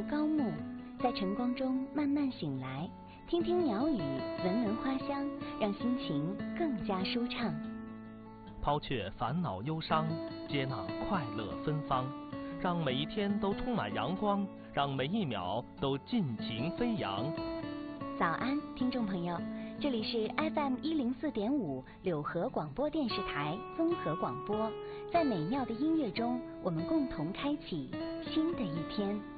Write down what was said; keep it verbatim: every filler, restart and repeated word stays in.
如高木，在晨光中慢慢醒来，听听鸟语，闻闻花香，让心情更加舒畅。 抛却烦恼忧伤，接纳快乐芬芳，让每一天都充满阳光，让每一秒都尽情飞扬。 早安，听众朋友，这里是 F M 一零四点五柳河广播电视台综合广播，在美妙的音乐中，我们共同开启新的一天。